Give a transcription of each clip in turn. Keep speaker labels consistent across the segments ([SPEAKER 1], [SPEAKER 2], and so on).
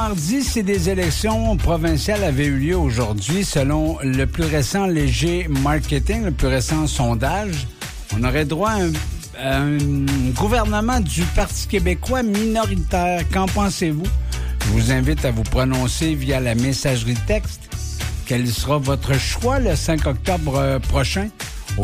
[SPEAKER 1] Mardi, si des élections provinciales avaient eu lieu aujourd'hui, selon le plus récent léger marketing, le plus récent sondage, on aurait droit à un gouvernement du Parti québécois minoritaire. Qu'en pensez-vous? Je vous invite à vous prononcer via la messagerie texte. Quel sera votre choix le 5 octobre prochain? Au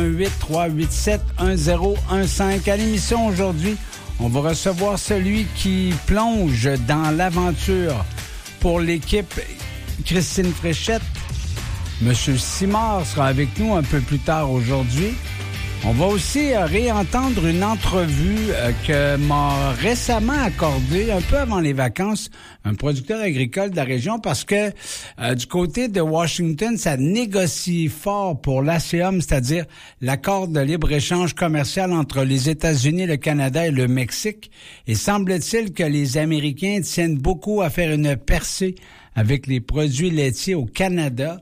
[SPEAKER 1] 418-387-1015. À l'émission aujourd'hui, on va recevoir celui qui plonge dans l'aventure pour l'équipe, Christine Fréchette. Monsieur Simard sera avec nous un peu plus tard aujourd'hui. On va aussi réentendre une entrevue que m'a récemment accordée, un peu avant les vacances, un producteur agricole de la région, parce que du côté de Washington, ça négocie fort pour l'ACEOM, c'est-à-dire l'accord de libre-échange commercial entre les États-Unis, le Canada et le Mexique. Et semble-t-il que les Américains tiennent beaucoup à faire une percée avec les produits laitiers au Canada.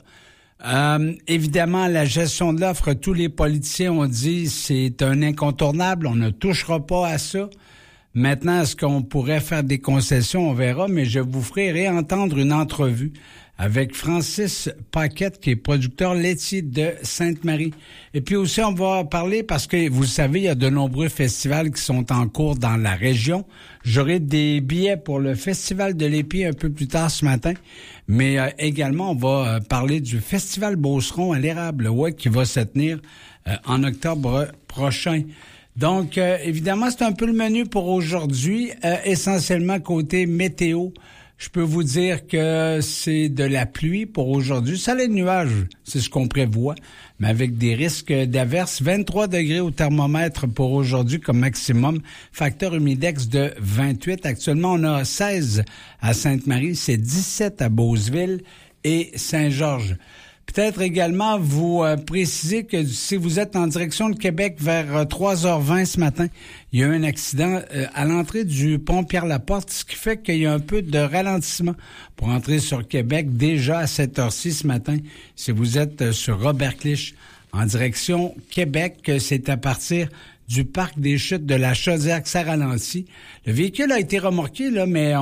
[SPEAKER 1] Évidemment, la gestion de l'offre, tous les politiciens ont dit c'est un incontournable, on ne touchera pas à ça. Maintenant, est-ce qu'on pourrait faire des concessions? On verra, mais je vous ferai réentendre une entrevue avec Francis Paquette, qui est producteur laitier de Sainte-Marie. Et puis aussi, on va parler, parce que vous le savez, il y a de nombreux festivals qui sont en cours dans la région. J'aurai des billets pour le Festival de l'Épi un peu plus tard ce matin. Mais également, on va parler du Festival Beauceron à l'érable, ouais, qui va se tenir en octobre prochain. Donc, évidemment, c'est un peu le menu pour aujourd'hui. Essentiellement, côté météo, je peux vous dire que c'est de la pluie pour aujourd'hui. Ça, les nuages, c'est ce qu'on prévoit, mais avec des risques d'averses. 23 degrés au thermomètre pour aujourd'hui comme maximum. Facteur humidex de 28. Actuellement, on a 16 à Sainte-Marie, c'est 17 à Beauceville et Saint-Georges. Peut-être également vous préciser que si vous êtes en direction de Québec vers 3h20 ce matin, il y a eu un accident à l'entrée du pont Pierre-Laporte, ce qui fait qu'il y a un peu de ralentissement pour entrer sur Québec déjà à cette heure-ci ce matin. Si vous êtes sur Robert Clich en direction Québec, c'est à partir du parc des Chutes de la Chaudière que ça ralentit. Le véhicule a été remorqué, là, mais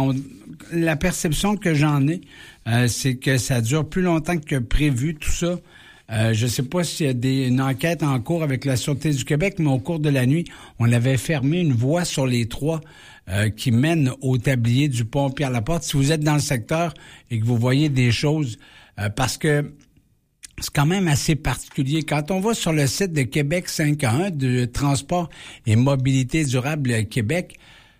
[SPEAKER 1] la perception que j'en ai, c'est que ça dure plus longtemps que prévu, tout ça. Je ne sais pas s'il y a une enquête en cours avec la Sûreté du Québec, mais au cours de la nuit, on avait fermé une voie sur les 3 qui mène au tablier du pont Pierre-Laporte. Si vous êtes dans le secteur et que vous voyez des choses, parce que c'est quand même assez particulier. Quand on va sur le site de Québec 511 de Transport et Mobilité durable Québec,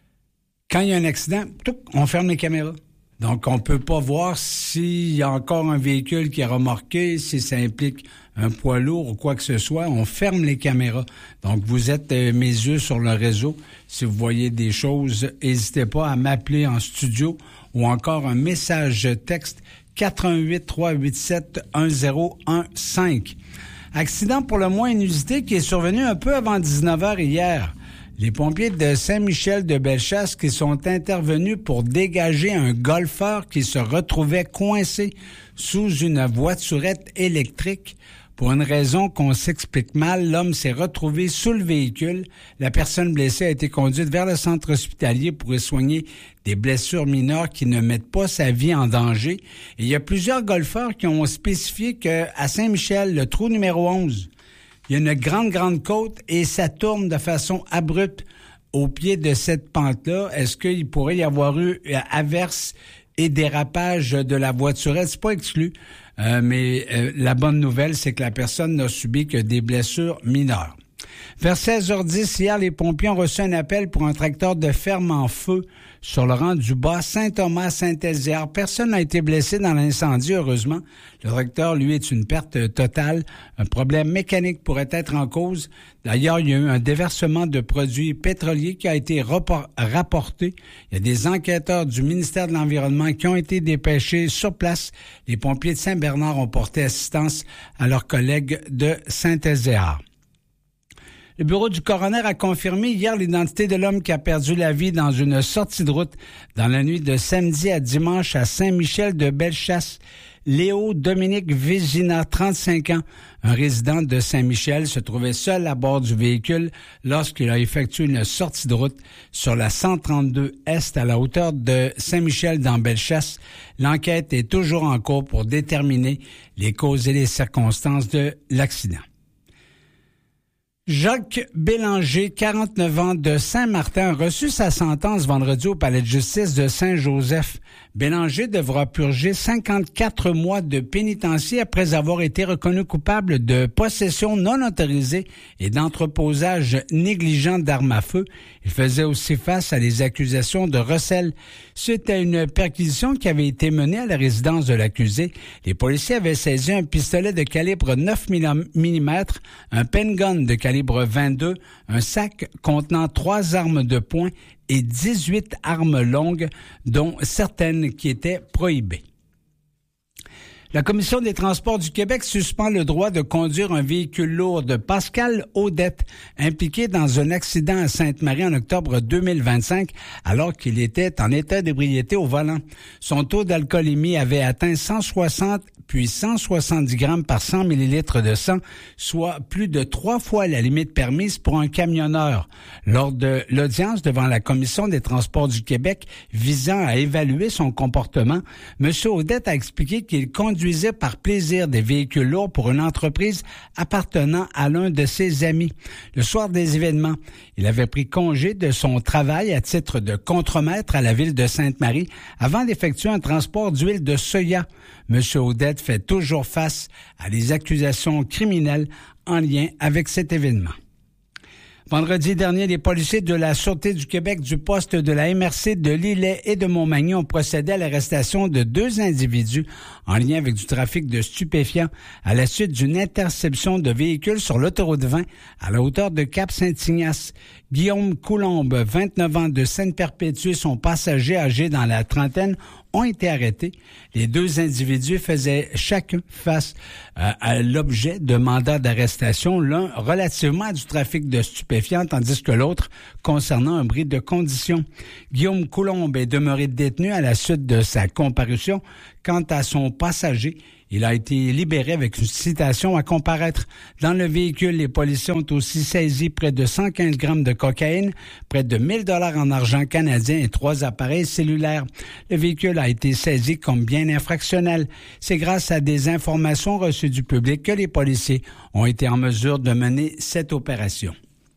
[SPEAKER 1] quand il y a un accident, on ferme les caméras. Donc, on peut pas voir s'il y a encore un véhicule qui est remorqué, si ça implique un poids lourd ou quoi que ce soit. On ferme les caméras. Donc, vous êtes mes yeux sur le réseau. Si vous voyez des choses, n'hésitez pas à m'appeler en studio ou encore un message texte 418-387-1015. Accident pour le moins inusité qui est survenu un peu avant 19h hier. Les pompiers de Saint-Michel de Bellechasse qui sont intervenus pour dégager un golfeur qui se retrouvait coincé sous une voiturette électrique. Pour une raison qu'on s'explique mal, l'homme s'est retrouvé sous le véhicule. La personne blessée a été conduite vers le centre hospitalier pour y soigner des blessures mineures qui ne mettent pas sa vie en danger. Et il y a plusieurs golfeurs qui ont spécifié qu'à Saint-Michel, le trou numéro 11, il y a une grande côte et ça tourne de façon abrupte au pied de cette pente-là. Est-ce qu'il pourrait y avoir eu averse et dérapage de la voiturette? C'est pas exclu. Mais la bonne nouvelle, c'est que la personne n'a subi que des blessures mineures. Vers 16h10, hier, les pompiers ont reçu un appel pour un tracteur de ferme en feu sur le rang du bas Saint-Thomas-Saint-Elzéar. Personne n'a été blessé dans l'incendie, heureusement. Le tracteur, lui, est une perte totale. Un problème mécanique pourrait être en cause. D'ailleurs, il y a eu un déversement de produits pétroliers qui a été rapporté. Il y a des enquêteurs du ministère de l'Environnement qui ont été dépêchés sur place. Les pompiers de Saint-Bernard ont porté assistance à leurs collègues de Saint-Elzéar. Le bureau du coroner a confirmé hier l'identité de l'homme qui a perdu la vie dans une sortie de route dans la nuit de samedi à dimanche à Saint-Michel de Bellechasse. Léo Dominique Vézina, 35 ans, un résident de Saint-Michel, se trouvait seul à bord du véhicule lorsqu'il a effectué une sortie de route sur la 132 Est à la hauteur de Saint-Michel dans Bellechasse. L'enquête est toujours en cours pour déterminer les causes et les circonstances de l'accident. Jacques Bélanger, 49 ans, de Saint-Martin, a reçu sa sentence vendredi au palais de justice de Saint-Joseph. Bélanger devra purger 54 mois de pénitencier après avoir été reconnu coupable de possession non autorisée et d'entreposage négligent d'armes à feu. Il faisait aussi face à des accusations de recel. Suite à une perquisition qui avait été menée à la résidence de l'accusé, les policiers avaient saisi un pistolet de calibre 9 mm, un pen gun de calibre 22, un sac contenant 3 armes de poing et 18 armes longues, dont certaines qui étaient prohibées. La Commission des transports du Québec suspend le droit de conduire un véhicule lourd de Pascal Audette, impliqué dans un accident à Sainte-Marie en octobre 2025, alors qu'il était en état d'ébriété au volant. Son taux d'alcoolémie avait atteint 160 puis 170 grammes par 100 millilitres de sang, soit plus de 3 fois la limite permise pour un camionneur. Lors de l'audience devant la Commission des transports du Québec visant à évaluer son comportement, M. Audette a expliqué qu'il conduisait par plaisir des véhicules lourds pour une entreprise appartenant à l'un de ses amis. Le soir des événements, il avait pris congé de son travail à titre de contremaître à la ville de Sainte-Marie avant d'effectuer un transport d'huile de soya. M. Audette fait toujours face à des accusations criminelles en lien avec cet événement. Vendredi dernier, les policiers de la Sûreté du Québec du poste de la MRC de Lillet et de Montmagny ont procédé à l'arrestation de 2 individus en lien avec du trafic de stupéfiants à la suite d'une interception de véhicules sur l'autoroute 20 à la hauteur de Cap-Saint-Ignace. Guillaume Coulombe, 29 ans, de Sainte-Perpétue, son passager âgé dans la trentaine, ont été arrêtés. Les 2 individus faisaient chacun face à l'objet de mandats d'arrestation, l'un relativement à du trafic de stupéfiants, tandis que l'autre concernant un bris de condition. Guillaume Coulombe est demeuré détenu à la suite de sa comparution. Quant à son passager, il a été libéré avec une citation à comparaître. Dans le véhicule, les policiers ont aussi saisi près de 115 grammes de cocaïne, près de 1 000 $ en argent canadien et 3 appareils cellulaires. Le véhicule a été saisi comme bien infractionnel. C'est grâce à des informations reçues du public que les policiers ont été en mesure de mener cette opération.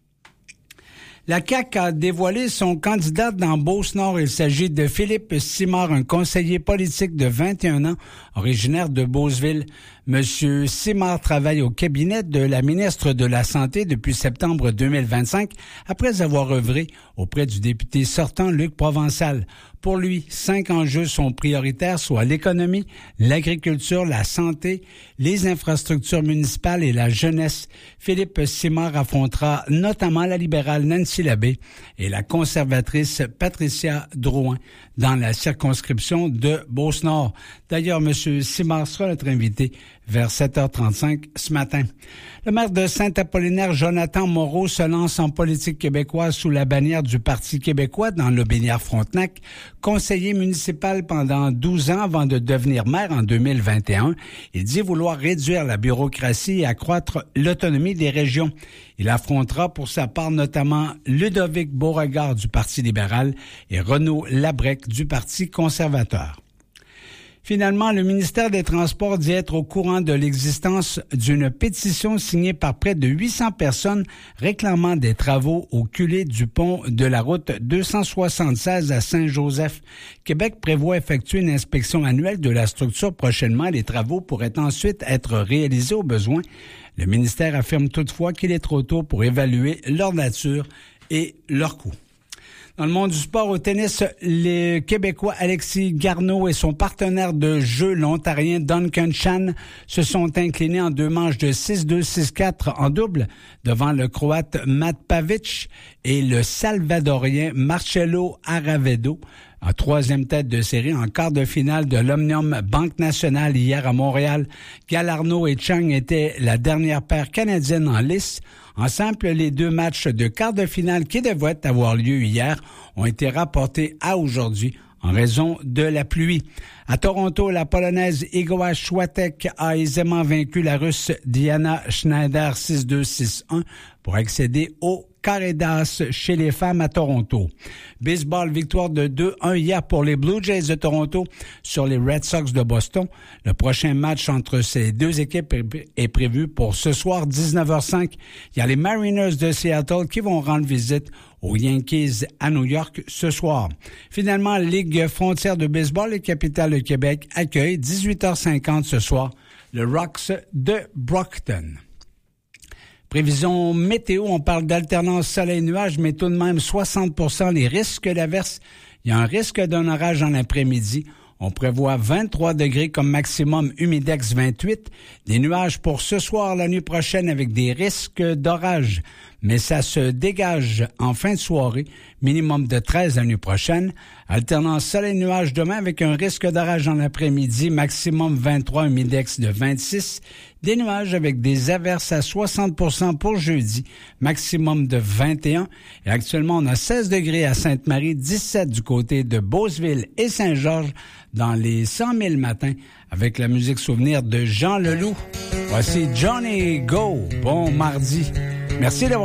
[SPEAKER 1] La CAQ a dévoilé son candidat dans Beauce-Nord. Il s'agit de Philippe Simard, un conseiller politique de 21 ans, originaire de Beauceville. Monsieur Simard travaille au cabinet de la ministre de la Santé depuis septembre 2025, après avoir œuvré auprès du député sortant Luc Provençal. Pour lui, 5 enjeux sont prioritaires, soit l'économie, l'agriculture, la santé, les infrastructures municipales et la jeunesse. Philippe Simard affrontera notamment la libérale Nancy Labbé et la conservatrice Patricia Drouin dans la circonscription de Beauce-Nord. D'ailleurs, M. Simard sera notre invité vers 7h35 ce matin. Le maire de Saint-Apollinaire, Jonathan Moreau, se lance en politique québécoise sous la bannière du Parti québécois dans l'Aubinière-Frontenac. Conseiller municipal pendant 12 ans avant de devenir maire en 2021, il dit vouloir réduire la bureaucratie et accroître l'autonomie des régions. Il affrontera pour sa part notamment Ludovic Beauregard du Parti libéral et Renaud Labrec du Parti conservateur. Finalement, le ministère des Transports dit être au courant de l'existence d'une pétition signée par près de 800 personnes réclamant des travaux au culé du pont de la route 276 à Saint-Joseph. Québec prévoit effectuer une inspection annuelle de la structure prochainement. Les travaux pourraient ensuite être réalisés au besoin. Le ministère affirme toutefois qu'il est trop tôt pour évaluer leur nature et leur coût. Dans le monde du sport, au tennis, le Québécois Alexis Garneau et son partenaire de jeu, l'Ontarien Duncan Chan, se sont inclinés en 2 manches de 6-2, 6-4 en double devant le Croate Mat Pavic et le Salvadorien Marcelo Aravedo, en 3e tête de série en quart de finale de l'Omnium Banque Nationale hier à Montréal. Galarno et Chang étaient la dernière paire canadienne en lice. En simple, les 2 matchs de quart de finale qui devaient avoir lieu hier ont été rapportés à aujourd'hui en raison de la pluie. À Toronto, la Polonaise Iga Swiatek a aisément vaincu la Russe Diana Schneider 6-2-6-1 pour accéder au carré d'as chez les femmes à Toronto. Baseball, victoire de 2-1 hier pour les Blue Jays de Toronto sur les Red Sox de Boston. Le prochain match entre ces deux équipes est prévu pour ce soir, 19h05. Il y a les Mariners de Seattle qui vont rendre visite aux Yankees à New York ce soir. Finalement, Ligue frontière de baseball, les Capitales de Québec accueillent 18h50 ce soir le Rocks de Brockton. Prévision météo, on parle d'alternance soleil-nuage, mais tout de même 60% les risques d'averse. Il y a un risque d'un orage en après-midi. On prévoit 23 degrés comme maximum, humidex 28. Des nuages pour ce soir, la nuit prochaine avec des risques d'orage. Mais ça se dégage en fin de soirée, minimum de 13 la nuit prochaine. Alternance soleil-nuage demain avec un risque d'orage en après-midi, maximum 23, humidex de 26. Des nuages avec des averses à 60% pour jeudi, maximum de 21. Et actuellement, on a 16 degrés à Sainte-Marie, 17 du côté de Beauceville et Saint-Georges dans les 100 000 matins avec la musique souvenir de Jean Leloup. Voici Johnny Go. Bon mardi. Merci d'avoir